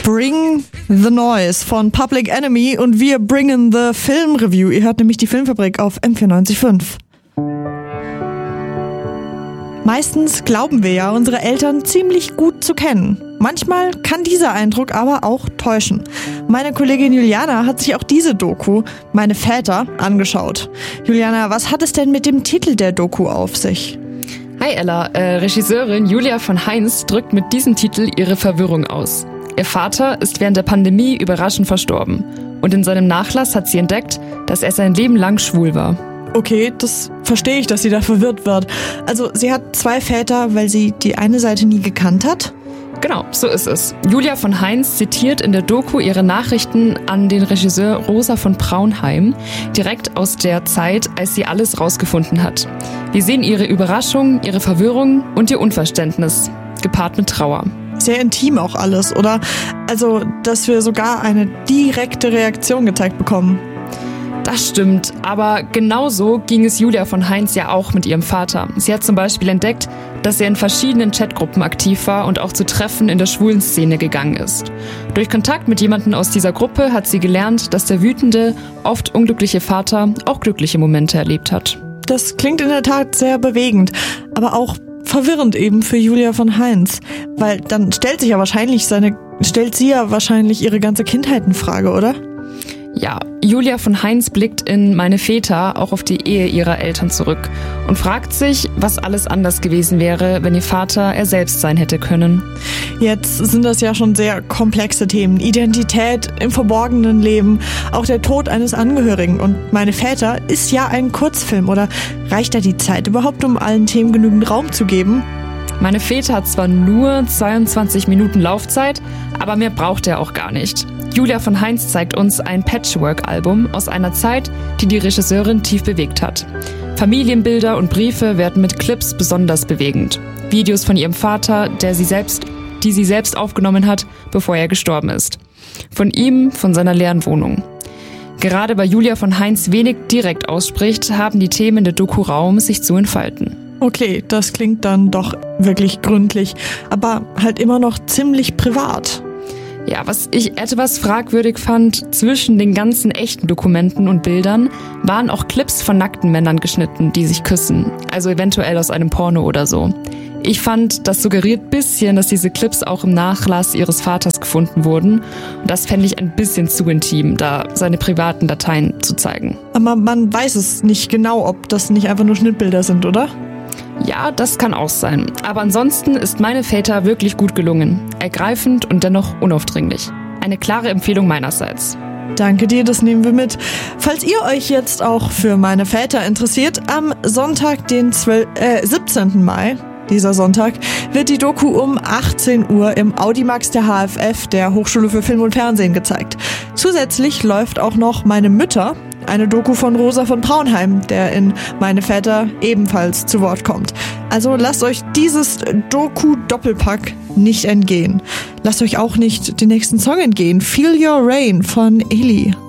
Bring the Noise von Public Enemy und wir bringen the Film Review. Ihr hört nämlich die Filmfabrik auf M94.5. Meistens glauben wir ja, unsere Eltern ziemlich gut zu kennen. Manchmal kann dieser Eindruck aber auch täuschen. Meine Kollegin Juliana hat sich auch diese Doku, Meine Väter, angeschaut. Juliana, was hat es denn mit dem Titel der Doku auf sich? Hi Ella, Regisseurin Julia von Heinz drückt mit diesem Titel ihre Verwirrung aus. Ihr Vater ist während der Pandemie überraschend verstorben und in seinem Nachlass hat sie entdeckt, dass er sein Leben lang schwul war. Okay, das verstehe ich, dass sie da verwirrt wird. Also sie hat 2 Väter, weil sie die eine Seite nie gekannt hat? Genau, so ist es. Julia von Heinz zitiert in der Doku ihre Nachrichten an den Regisseur Rosa von Braunheim, direkt aus der Zeit, als sie alles rausgefunden hat. Wir sehen ihre Überraschung, ihre Verwirrung und ihr Unverständnis, gepaart mit Trauer. Sehr intim auch alles, oder? Also, dass wir sogar eine direkte Reaktion gezeigt bekommen. Das stimmt, aber genauso ging es Julia von Heinz ja auch mit ihrem Vater. Sie hat zum Beispiel entdeckt, dass er in verschiedenen Chatgruppen aktiv war und auch zu Treffen in der schwulen Szene gegangen ist. Durch Kontakt mit jemandem aus dieser Gruppe hat sie gelernt, dass der wütende, oft unglückliche Vater auch glückliche Momente erlebt hat. Das klingt in der Tat sehr bewegend, aber auch verwirrend eben für Julia von Heinz. Weil dann stellt sie ja wahrscheinlich ihre ganze Kindheit in Frage, oder? Ja, Julia von Heinz blickt in Meine Väter auch auf die Ehe ihrer Eltern zurück und fragt sich, was alles anders gewesen wäre, wenn ihr Vater er selbst sein hätte können. Jetzt sind das ja schon sehr komplexe Themen. Identität im verborgenen Leben, auch der Tod eines Angehörigen. Und Meine Väter ist ja ein Kurzfilm. Oder reicht da die Zeit überhaupt, um allen Themen genügend Raum zu geben? Meine Väter hat zwar nur 22 Minuten Laufzeit, aber mehr braucht er auch gar nicht. Julia von Heinz zeigt uns ein Patchwork-Album aus einer Zeit, die die Regisseurin tief bewegt hat. Familienbilder und Briefe werden mit Clips besonders bewegend. Videos von ihrem Vater, die sie selbst aufgenommen hat, bevor er gestorben ist. Von ihm, von seiner leeren Wohnung. Gerade weil Julia von Heinz wenig direkt ausspricht, haben die Themen der Doku Raum, sich zu entfalten. Okay, das klingt dann doch wirklich gründlich, aber halt immer noch ziemlich privat. Ja, was ich etwas fragwürdig fand, zwischen den ganzen echten Dokumenten und Bildern waren auch Clips von nackten Männern geschnitten, die sich küssen. Also eventuell aus einem Porno oder so. Ich fand, das suggeriert ein bisschen, dass diese Clips auch im Nachlass ihres Vaters gefunden wurden. Und das fände ich ein bisschen zu intim, da seine privaten Dateien zu zeigen. Aber man weiß es nicht genau, ob das nicht einfach nur Schnittbilder sind, oder? Ja, das kann auch sein. Aber ansonsten ist Meine Väter wirklich gut gelungen. Ergreifend und dennoch unaufdringlich. Eine klare Empfehlung meinerseits. Danke dir, das nehmen wir mit. Falls ihr euch jetzt auch für Meine Väter interessiert, am Sonntag, den 17. Mai, dieser Sonntag, wird die Doku um 18 Uhr im Audimax der HFF, der Hochschule für Film und Fernsehen, gezeigt. Zusätzlich läuft auch noch Meine Mütter, eine Doku von Rosa von Braunheim, der in Meine Väter ebenfalls zu Wort kommt. Also lasst euch dieses Doku-Doppelpack nicht entgehen. Lasst euch auch nicht den nächsten Song entgehen. Feel Your Rain von Eli.